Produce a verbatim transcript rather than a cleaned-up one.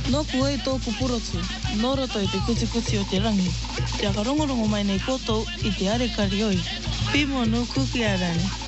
No kuai tō kupuratu, noro to i te kuchikuchi o te rangi. Kia ka rongorongo mai nei koto i te are karioi. Pimo no kuki arane.